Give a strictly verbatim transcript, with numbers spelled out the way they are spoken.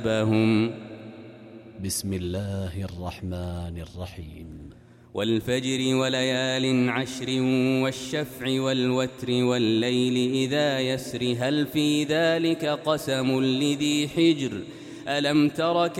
بهم. بسم الله الرحمن الرحيم. والفجر وليال عشر والشفع والوتر والليل إذا يسر هل في ذلك قسم لذي حجر ألم تر